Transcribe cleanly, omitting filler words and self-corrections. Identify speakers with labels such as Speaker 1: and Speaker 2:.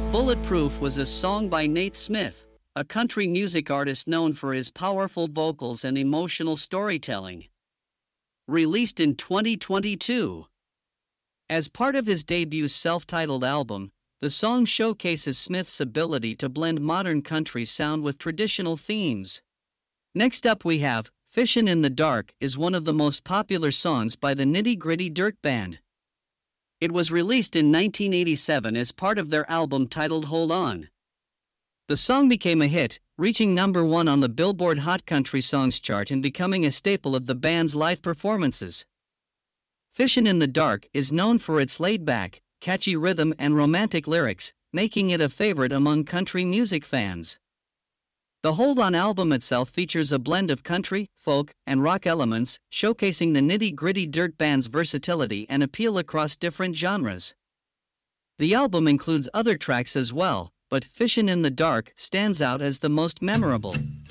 Speaker 1: Bulletproof was a song by Nate Smith, a country music artist known for his powerful vocals and emotional storytelling. Released in 2022. As part of his debut self-titled album, the song showcases Smith's ability to blend modern country sound with traditional themes. Next up we have Fishin' in the Dark is one of the most popular songs by the Nitty Gritty Dirt Band. It was released in 1987 as part of their album titled Hold On. The song became a hit, reaching number 1 on the Billboard Hot Country Songs chart and becoming a staple of the band's live performances. Fishin' in the Dark is known for its laid-back, catchy rhythm and romantic lyrics, making it a favorite among country music fans. The Hold On album itself features a blend of country, folk, and rock elements, showcasing the Nitty Gritty Dirt Band's versatility and appeal across different genres. The album includes other tracks as well, but Fishin' in the Dark stands out as the most memorable.